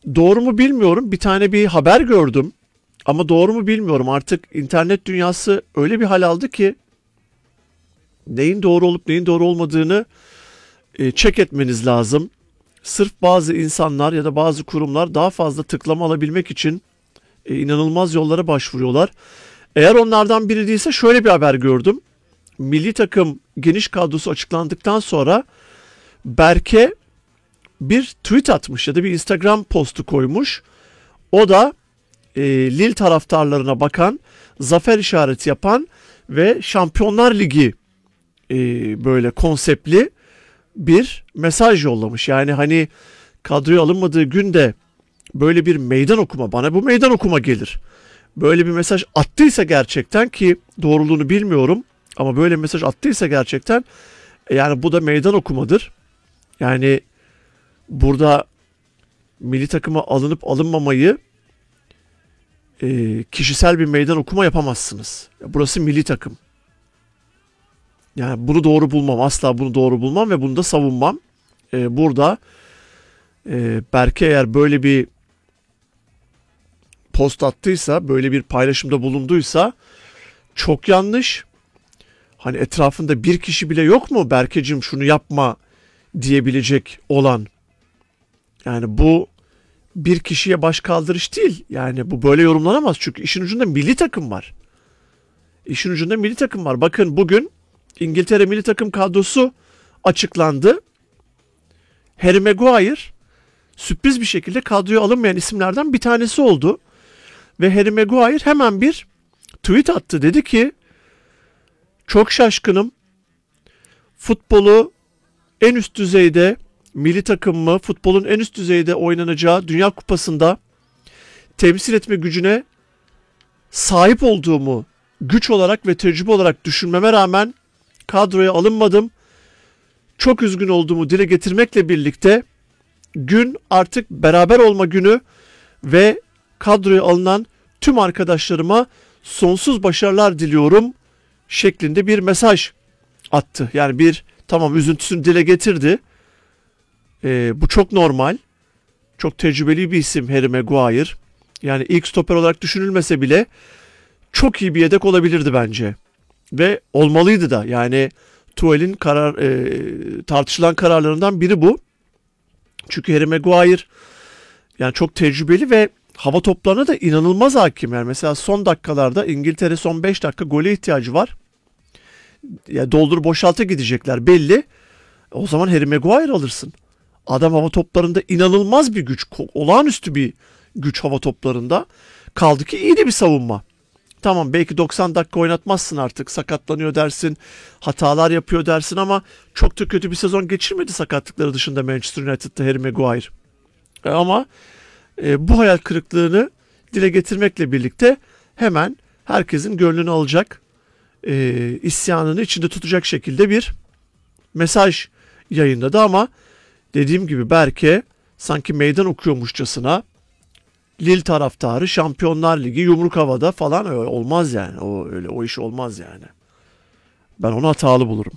doğru mu bilmiyorum. Bir tane bir haber gördüm. Ama doğru mu bilmiyorum. Artık internet dünyası öyle bir hal aldı ki neyin doğru olup neyin doğru olmadığını check etmeniz lazım. Sırf bazı insanlar ya da bazı kurumlar daha fazla tıklama alabilmek için inanılmaz yollara başvuruyorlar. Eğer onlardan biri değilse şöyle bir haber gördüm. Milli takım geniş kadrosu açıklandıktan sonra Berke bir tweet atmış ya da bir Instagram postu koymuş. O da Lille taraftarlarına bakan, zafer işareti yapan ve Şampiyonlar Ligi böyle konseptli bir mesaj yollamış. Yani hani kadroya alınmadığı günde böyle bir meydan okuma, bana bu meydan okuma gelir. Böyle bir mesaj attıysa gerçekten, ki doğruluğunu bilmiyorum ama böyle bir mesaj attıysa gerçekten yani bu da meydan okumadır. Yani burada milli takıma alınıp alınmamayı kişisel bir meydan okuma yapamazsınız. Burası milli takım. Yani bunu doğru bulmam. Asla bunu doğru bulmam ve bunu da savunmam. Burada Berke eğer böyle bir post attıysa, böyle bir paylaşımda bulunduysa çok yanlış. Hani etrafında bir kişi bile yok mu Berkeciğim şunu yapma diyebilecek olan? Yani bu bir kişiye baş kaldırış değil. Yani bu böyle yorumlanamaz. Çünkü işin ucunda milli takım var. İşin ucunda milli takım var. Bakın bugün İngiltere milli takım kadrosu açıklandı. Harry Maguire sürpriz bir şekilde kadroya alınmayan isimlerden bir tanesi oldu. Ve Harry Maguire hemen bir tweet attı. Dedi ki çok şaşkınım. Futbolu en üst düzeyde, milli takımımı futbolun en üst düzeyde oynanacağı Dünya Kupası'nda temsil etme gücüne sahip olduğumu güç olarak ve tecrübe olarak düşünmeme rağmen kadroya alınmadım. Çok üzgün olduğumu dile getirmekle birlikte gün artık beraber olma günü ve kadroya alınan tüm arkadaşlarıma sonsuz başarılar diliyorum şeklinde bir mesaj attı. Yani bir tamam üzüntüsünü dile getirdi. Bu çok normal. Çok tecrübeli bir isim Harry Maguire. Yani ilk stoper olarak düşünülmese bile çok iyi bir yedek olabilirdi bence. Ve olmalıydı da. Yani Tuchel'in tartışılan kararlarından biri bu. Çünkü Harry Maguire yani çok tecrübeli ve hava toplarına da inanılmaz hakim. Yani mesela son dakikalarda İngiltere son 5 dakika gole ihtiyacı var. Yani doldur boşalta gidecekler belli. O zaman Harry Maguire alırsın. Adam hava toplarında inanılmaz bir güç. Olağanüstü bir güç hava toplarında. Kaldı ki iyi de bir savunma. Tamam belki 90 dakika oynatmazsın artık. Sakatlanıyor dersin. Hatalar yapıyor dersin ama çok da kötü bir sezon geçirmedi sakatlıkları dışında Manchester United'da Harry Maguire. Ama bu hayal kırıklığını dile getirmekle birlikte hemen herkesin gönlünü alacak, isyanını içinde tutacak şekilde bir mesaj yayınladı ama dediğim gibi Berke sanki meydan okuyormuşçasına Lille taraftarı Şampiyonlar Ligi yumruk havada falan öyle olmaz yani. O iş olmaz yani. Ben onu hatalı bulurum.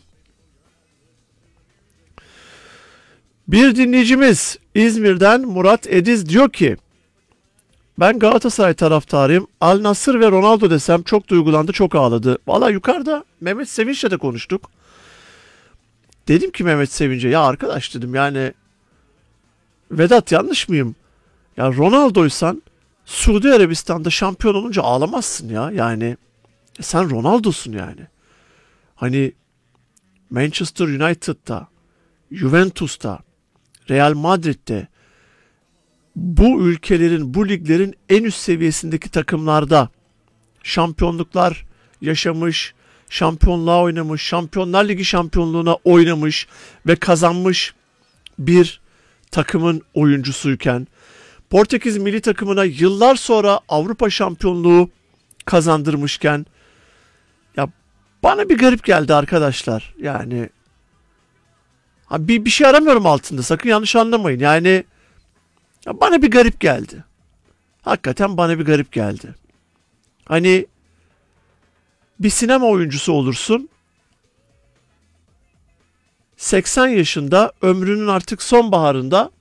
Bir dinleyicimiz İzmir'den Murat Ediz diyor ki ben Galatasaray taraftarıyım. Al Nassr ve Ronaldo desem çok duygulandı, çok ağladı. Valla yukarıda Mehmet Sevinç'le de konuştuk. Dedim ki Mehmet Sevinç'e ya arkadaş dedim yani Vedat yanlış mıyım? Ya Ronaldo'ysan Suudi Arabistan'da şampiyon olunca ağlamazsın ya. Yani sen Ronaldo'sun yani. Hani Manchester United'da, Juventus'ta, Real Madrid'de bu ülkelerin, bu liglerin en üst seviyesindeki takımlarda şampiyonluklar yaşamış, şampiyonluğa oynamış, Şampiyonlar Ligi şampiyonluğuna oynamış ve kazanmış bir takımın oyuncusuyken Portekiz milli takımına yıllar sonra Avrupa şampiyonluğu kazandırmışken ya bana bir garip geldi arkadaşlar. Yani bir şey aramıyorum altında. Sakın yanlış anlamayın. Yani ya bana bir garip geldi. Hakikaten bana bir garip geldi. Hani bir sinema oyuncusu olursun. 80 yaşında ömrünün artık sonbaharında